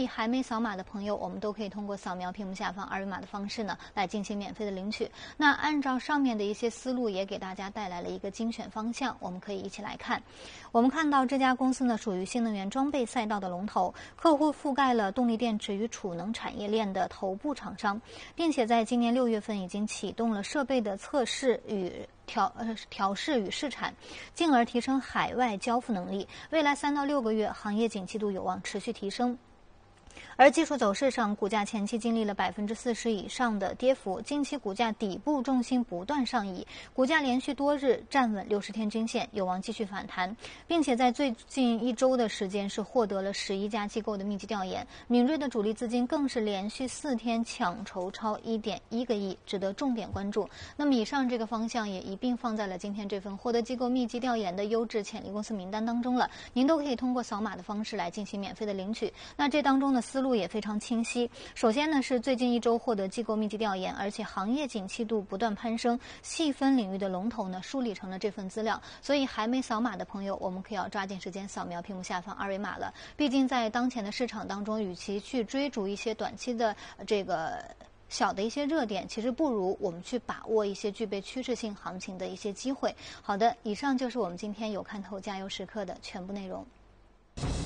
以还没扫码的朋友，我们都可以通过扫描屏幕下方二维码的方式呢，来进行免费的领取。那按照上面的一些思路，也给大家带来了一个精选方向，我们可以一起来看。我们看到这家公司呢，属于新能源装备赛道的龙头，客户覆盖了动力电池与储能产业链的头部厂商，并且在今年6月份已经启动了设备的测试与调试与试产，进而提升海外交付能力。未来3到6个月，行业景气度有望持续提升。而技术走势上，股价前期经历了40%以上的跌幅，近期股价底部重心不断上移，股价连续多日站稳60天均线，有望继续反弹，并且在最近1周的时间是获得了11家机构的密集调研，敏锐的主力资金更是连续4天抢筹超1.1个亿，值得重点关注。那么以上这个方向也一并放在了今天这份获得机构密集调研的优质潜力公司名单当中了，您都可以通过扫码的方式来进行免费的领取。那这当中的思路也非常清晰。首先呢，是最近1周获得机构密集调研，而且行业景气度不断攀升，细分领域的龙头呢梳理成了这份资料。所以还没扫码的朋友，我们可以要抓紧时间扫描屏幕下方二维码了。毕竟在当前的市场当中，与其去追逐一些短期的这个小的一些热点，其实不如我们去把握一些具备趋势性行情的一些机会。好的，以上就是我们今天有看透加油时刻的全部内容。